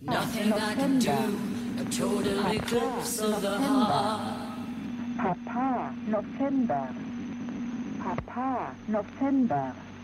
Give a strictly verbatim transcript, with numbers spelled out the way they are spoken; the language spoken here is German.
Nothing I can do, a total eclipse of the heart. Papa, November. Papa, November.